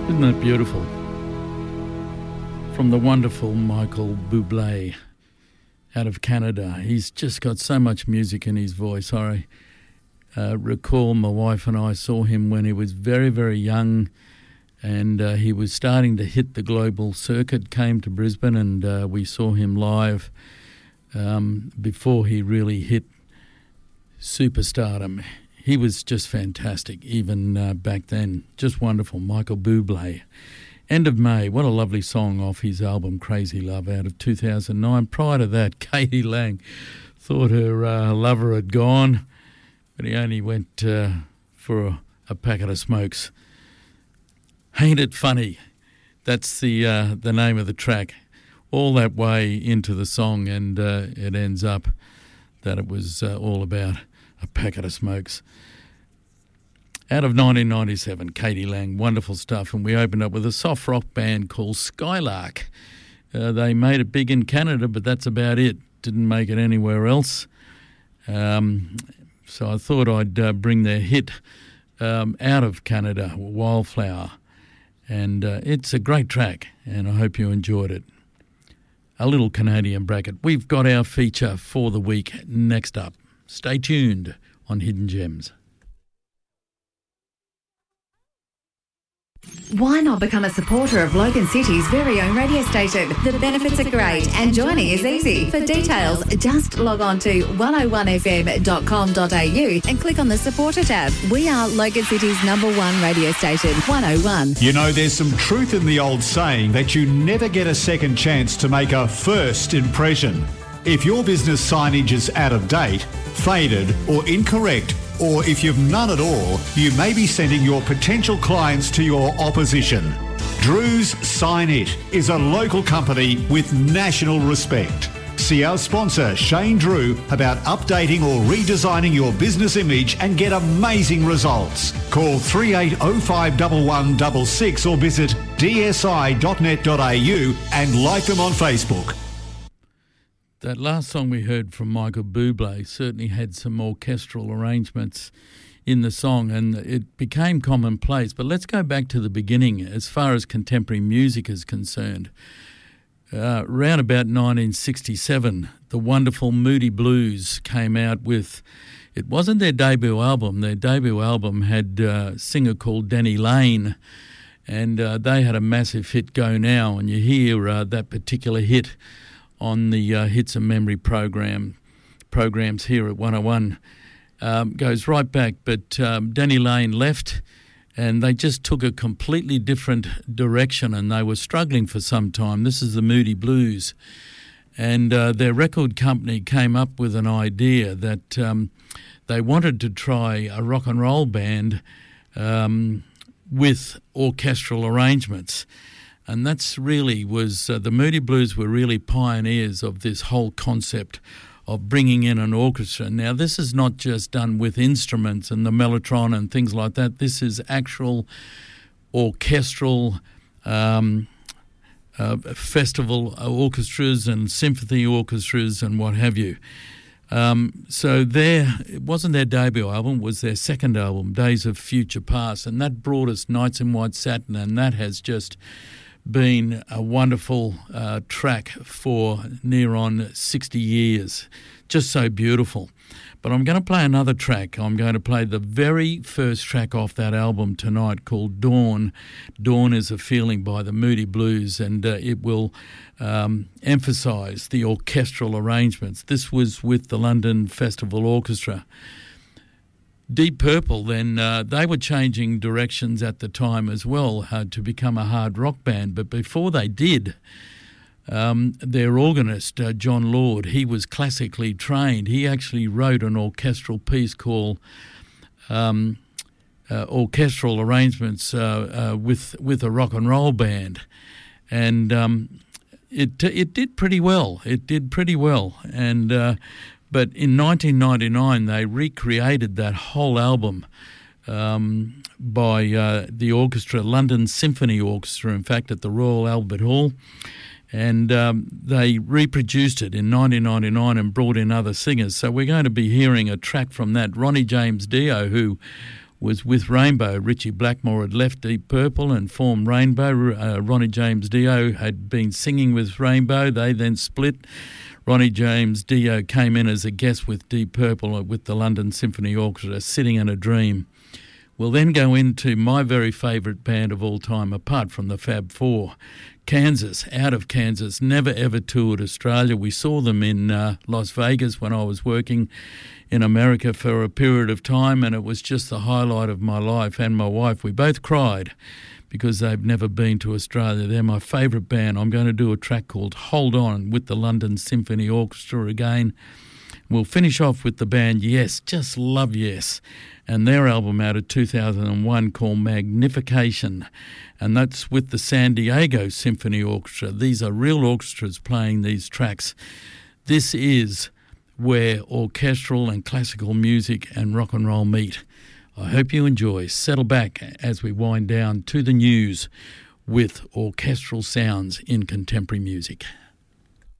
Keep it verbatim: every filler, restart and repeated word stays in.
Isn't that beautiful? From the wonderful Michael Bublé out of Canada. He's just got so much music in his voice. I uh, recall my wife and I saw him when he was very, very young, and uh, he was starting to hit the global circuit, came to Brisbane, and uh, we saw him live um, before he really hit superstardom. He was just fantastic, even uh, back then. Just wonderful. Michael Bublé. End of May. What a lovely song off his album Crazy Love out of two thousand nine. Prior to that, Katie Lang thought her uh, lover had gone, but he only went uh, for a, a packet of smokes. Ain't It Funny? That's the uh, the name of the track. All that way into the song, and uh, it ends up that it was uh, all about a packet of smokes. Out of nineteen ninety-seven, Katie Lang, wonderful stuff. And we opened up with a soft rock band called Skylark. Uh, they made it big in Canada, but that's about it. Didn't make it anywhere else. Um, so I thought I'd uh, bring their hit um, out of Canada, Wildflower. And uh, it's a great track, and I hope you enjoyed it. A little Canadian bracket. We've got our feature for the week next up. Stay tuned on Hidden Gems. Why not become a supporter of Logan City's very own radio station? The benefits are great and joining is easy. For details, just log on to one oh one f m dot com dot a u and click on the supporter tab. We are Logan City's number one radio station, one oh one. You know, there's some truth in the old saying that you never get a second chance to make a first impression. If your business signage is out of date, faded or incorrect, or if you've none at all, you may be sending your potential clients to your opposition. Drew's Sign It is a local company with national respect. See our sponsor Shane Drew about updating or redesigning your business image and get amazing results. Call three eight oh five one one six six or visit d s i dot net dot a u and like them on Facebook. That last song we heard from Michael Bublé certainly had some orchestral arrangements in the song, and it became commonplace. But let's go back to the beginning as far as contemporary music is concerned. Uh, around about nineteen sixty-seven, the wonderful Moody Blues came out with, it wasn't their debut album. Their debut album had uh, a singer called Danny Lane, and uh, they had a massive hit, Go Now, and you hear uh, that particular hit on the uh, Hits and Memory program programs here at one oh one. Um, goes right back, but um, Danny Lane left and they just took a completely different direction, and they were struggling for some time. This is the Moody Blues. And uh, their record company came up with an idea that um, they wanted to try a rock and roll band um, with orchestral arrangements. And that's really was, uh, the Moody Blues were really pioneers of this whole concept of bringing in an orchestra. Now, this is not just done with instruments and the mellotron and things like that. This is actual orchestral um, uh, festival orchestras and symphony orchestras and what have you. Um, so their, it wasn't their debut album, it was their second album, Days of Future Past, and that brought us Nights in White Satin, and that has just been a wonderful uh, track for near on sixty years. Just so beautiful. But I'm going to play another track. I'm going to play the very first track off that album tonight called Dawn. Dawn is a Feeling by the Moody Blues, and uh, it will um, emphasise the orchestral arrangements. This was with the London Festival Orchestra. Deep Purple, then, uh, they were changing directions at the time as well uh, to become a hard rock band. But before they did, um, their organist, uh, John Lord, he was classically trained. He actually wrote an orchestral piece called um, uh, Orchestral Arrangements uh, uh, with with a Rock and Roll Band. And um, it, it did pretty well. It did pretty well. And... Uh, But in nineteen ninety-nine, they recreated that whole album um, by uh, the orchestra, London Symphony Orchestra, in fact, at the Royal Albert Hall. And um, they reproduced it in nineteen ninety-nine and brought in other singers. So we're going to be hearing a track from that. Ronnie James Dio, who was with Rainbow. Richie Blackmore had left Deep Purple and formed Rainbow. Uh, Ronnie James Dio had been singing with Rainbow. They then split. Ronnie James Dio came in as a guest with Deep Purple with the London Symphony Orchestra, Sitting in a Dream. We'll then go into my very favourite band of all time, apart from the Fab Four. Kansas, out of Kansas, never ever toured Australia. We saw them in uh, Las Vegas when I was working in America for a period of time, and it was just the highlight of my life. And my wife, we both cried because they've never been to Australia. They're my favourite band. I'm going to do a track called Hold On with the London Symphony Orchestra again. We'll finish off with the band Yes, just love Yes, and their album out of two thousand one called Magnification, and that's with the San Diego Symphony Orchestra. These are real orchestras playing these tracks. This is where orchestral and classical music and rock and roll meet. I hope you enjoy. Settle back as we wind down to the news with orchestral sounds in contemporary music.